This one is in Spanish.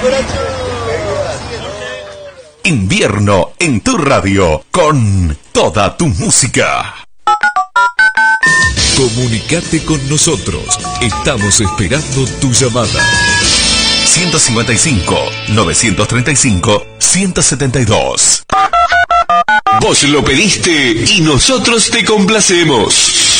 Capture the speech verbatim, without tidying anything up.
Invierno en tu radio con toda tu música. Comunicate con nosotros. Estamos esperando tu llamada. ciento cincuenta y cinco, novecientos treinta y cinco, ciento setenta y dos. Vos lo pediste y nosotros te complacemos.